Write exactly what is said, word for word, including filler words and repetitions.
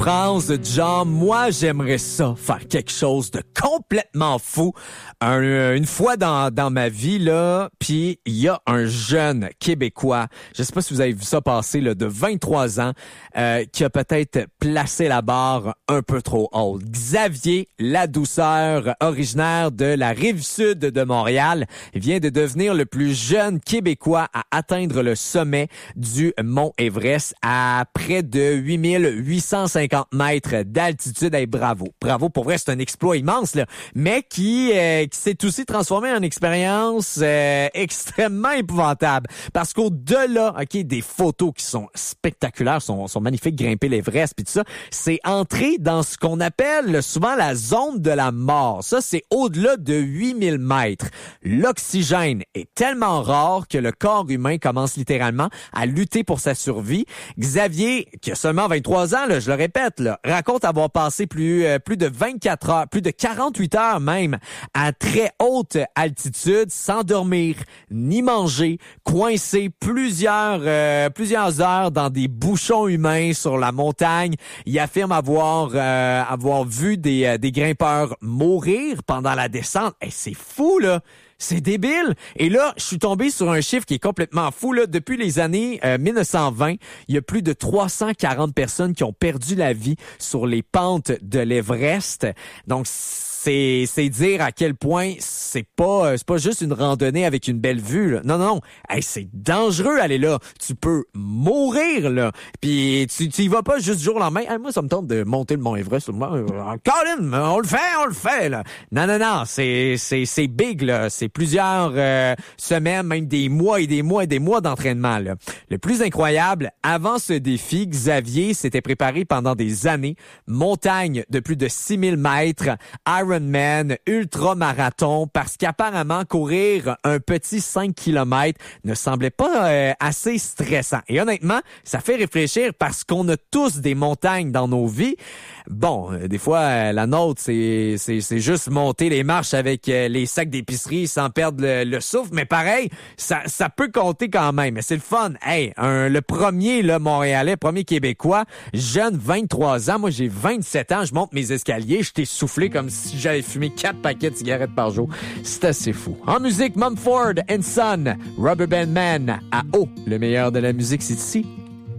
pense du genre, moi, j'aimerais ça, faire quelque chose de complètement fou. Un, une fois dans, dans ma vie, là, puis il y a un jeune Québécois, je sais pas si vous avez vu ça passer, là, de vingt-trois ans, euh, qui a peut-être placé la barre un peu trop haute. Xavier Ladouceur, originaire de la Rive-Sud de Montréal, vient de devenir le plus jeune Québécois à atteindre le sommet du mont Everest à près de huit mille huit cent cinquante mètres d'altitude. Hey, bravo. Bravo. Pour vrai, c'est un exploit immense, là. Mais qui, euh, qui s'est aussi transformé en expérience euh, extrêmement épouvantable. Parce qu'au-delà, OK, des photos qui sont spectaculaires, sont, sont magnifiques, grimper l'Everest puis tout ça, c'est entrer dans ce qu'on appelle souvent la zone de la mort. Ça, c'est au-delà de huit mille mètres. L'oxygène est tellement rare que le corps humain commence littéralement à lutter pour sa survie. Xavier, qui a seulement vingt-trois ans, là, je le répète, là, raconte avoir passé plus, euh, plus de vingt-quatre heures, plus de quarante-huit heures même, à très haute altitude, sans dormir, ni manger, coincé plusieurs, euh, plusieurs heures dans des bouchons humains sur la montagne. Il affirme avoir, euh, avoir vu des, euh, des grimpeurs mourir pendant la descente. Hey, c'est fou, là! C'est débile. Et là, je suis tombé sur un chiffre qui est complètement fou. Là. Depuis les années euh, mille neuf cent vingt, il y a plus de trois cent quarante personnes qui ont perdu la vie sur les pentes de l'Everest. Donc, c'est c'est dire à quel point c'est pas c'est pas juste une randonnée avec une belle vue, là. Non, non, non. Hey, c'est dangereux aller là. Tu peux mourir, là. Puis tu, tu y vas pas juste du jour au lendemain. Hey, moi, ça me tente de monter le mont Everest. Colin, on le fait, on le fait, là. Non, non, non. C'est, c'est, c'est big, là. C'est plusieurs euh, semaines, même des mois et des mois et des mois d'entraînement, là. Le plus incroyable, avant ce défi, Xavier s'était préparé pendant des années. Montagne de plus de six mille mètres, Ironman, ultra-marathon, parce qu'apparemment, courir un petit cinq kilomètres ne semblait pas euh, assez stressant. Et honnêtement, ça fait réfléchir parce qu'on a tous des montagnes dans nos vies. Bon, euh, des fois, euh, la nôtre, c'est, c'est, c'est juste monter les marches avec euh, les sacs d'épicerie sans perdre le, le souffle. Mais pareil, ça, ça peut compter quand même. Mais c'est le fun. Hey, un, le premier, là, Montréalais, premier Québécois, jeune, vingt-trois ans. Moi, j'ai vingt-sept ans. Je monte mes escaliers. Je t'ai soufflé comme si j'avais fumé quatre paquets de cigarettes par jour. C'est assez fou. En musique, Mumford and Son, Rubber Band Man. À haut, le meilleur de la musique, c'est ici.